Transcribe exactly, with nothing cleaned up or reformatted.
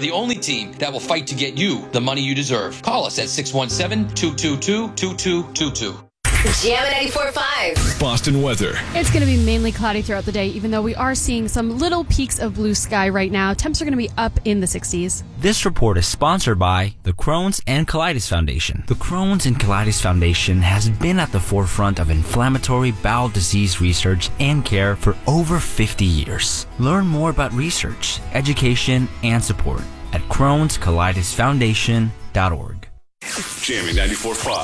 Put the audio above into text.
the only team that will fight to get you the money you deserve. Call us at six one seven, two two two, two two two two. Jam ninety-four point five. Boston weather. It's going to be mainly cloudy throughout the day, even though we are seeing some little peaks of blue sky right now. Temps are going to be up in the sixties. This report is sponsored by the Crohn's and Colitis Foundation. The Crohn's and Colitis Foundation has been at the forefront of inflammatory bowel disease research and care for over fifty years. Learn more about research, education, and support at crohns colitis foundation dot org. Jamming ninety-four point five.